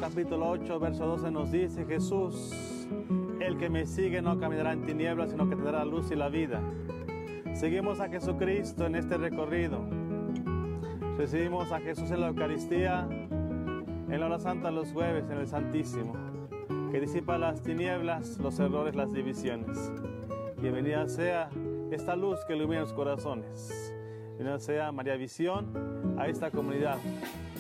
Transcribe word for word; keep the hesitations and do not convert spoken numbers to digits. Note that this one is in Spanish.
capítulo ocho, verso doce nos dice: Jesús, el que me sigue no caminará en tinieblas, sino que tendrá la luz y la vida. Seguimos a Jesucristo en este recorrido. Recibimos a Jesús en la Eucaristía, en la hora santa los jueves, en el Santísimo, que disipa las tinieblas, los errores, las divisiones. Bienvenida sea esta luz que ilumina los corazones. Bienvenida sea María Visión a esta comunidad